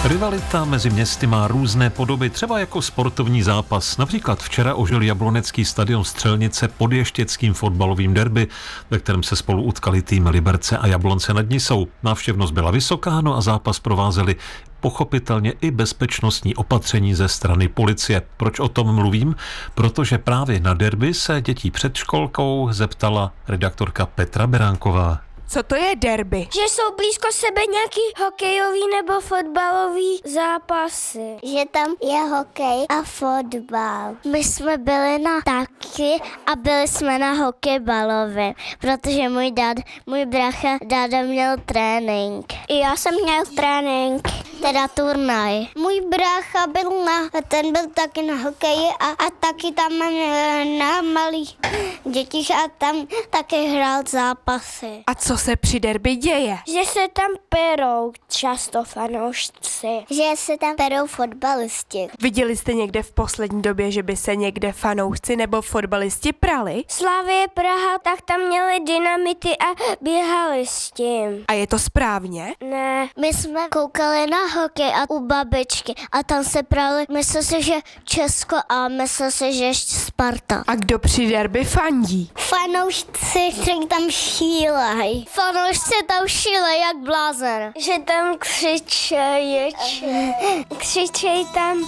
Rivalita mezi městy má různé podoby, třeba jako sportovní zápas. Například včera ožil jablonecký stadion Střelnice pod ještědským fotbalovým derby, ve kterém se spolu utkali týmy Liberce a Jablonce nad Nisou. Návštěvnost byla vysoká, no a zápas provázely pochopitelně i bezpečnostní opatření ze strany policie. Proč o tom mluvím? Protože právě na derby se dětí před školkou zeptala redaktorka Petra Beránková. Co to je derby? Že jsou blízko sebe nějaký hokejový nebo fotbalový zápasy. Že tam je hokej a fotbal. My jsme byli na taky a byli jsme na hokejbalově, protože můj brácha dáda měl trénink. I já jsem měl trénink, teda turnaj. Můj brácha ten byl taky na hokeji a taky tam na malých dětích a tam taky hrál zápasy. A co se při derby děje? Že se tam perou často fanoušci. Že se tam perou fotbalisti. Viděli jste někde v poslední době, že by se někde fanoušci nebo fotbalisti prali? Slavie Praha, tak tam měli dynamity a běhali s tím. A je to správně? Ne. My jsme koukali na hokej a u babičky a tam se prali, myslel si, že Česko a myslel si, že ještě Sparta. A kdo při derby fandí? Fanoušci tam šílej. Fanoušci tam šílej jak blázen. Že tam křičej tam